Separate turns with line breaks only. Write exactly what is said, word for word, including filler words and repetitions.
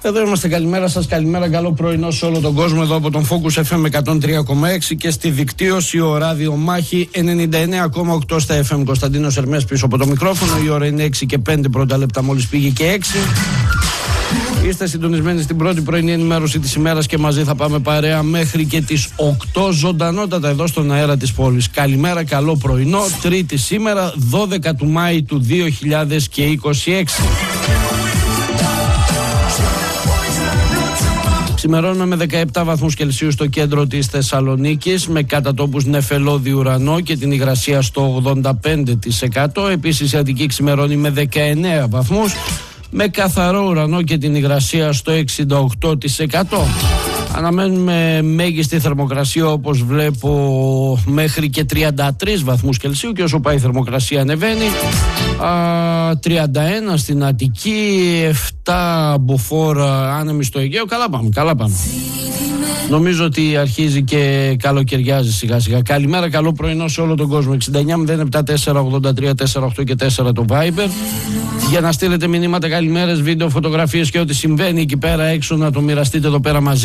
Εδώ είμαστε, καλημέρα σας, καλημέρα, καλό πρωινό σε όλο τον κόσμο εδώ από τον Focus εφ εμ εκατόν τρία κόμμα έξι και στη δικτύωση ο ραδιομάχη ενενήντα εννέα κόμμα οκτώ στα εφ εμ. Κωνσταντίνος Ερμές πίσω από το μικρόφωνο, η ώρα είναι έξι και πέντε πρώτα λεπτά, μόλις πήγε και έξι. Είστε συντονισμένοι στην πρώτη πρωινή ενημέρωση της ημέρας και μαζί θα πάμε παρέα μέχρι και τις οκτώ ζωντανότατα εδώ στον αέρα της πόλης. Καλημέρα, καλό πρωινό, Τρίτη σήμερα, δώδεκα του Μάη του δύο χιλιάδες είκοσι έξι. Ξημερώνουμε με δεκαεπτά βαθμούς Κελσίου στο κέντρο της Θεσσαλονίκης, με κατά τόπους νεφελώδη ουρανό και την υγρασία στο ογδόντα πέντε τοις εκατό. Επίσης η Αττική ξημερώνει με δεκαεννέα βαθμούς, με καθαρό ουρανό και την υγρασία στο εξήντα οκτώ τοις εκατό. Αναμένουμε μέγιστη θερμοκρασία, όπως βλέπω, μέχρι και τριάντα τρεις βαθμούς Κελσίου, και όσο πάει η θερμοκρασία ανεβαίνει. Α, τριάντα ένα στην Αττική, επτά Μποφόρ, άνεμη στο Αιγαίο. Καλά πάμε, καλά πάμε. Νομίζω ότι αρχίζει και καλοκαιριάζει σιγά σιγά. Καλημέρα, καλό πρωινό σε όλο τον κόσμο. εξήντα εννέα μηδέν επτά τέσσερα ογδόντα τρία τέσσερα οκτώ και τέσσερα το Viber. Για να στείλετε μηνύματα, καλημέρες, βίντεο, φωτογραφίες και ό,τι συμβαίνει εκεί πέρα έξω, να το μοιραστείτε εδώ πέρα μαζί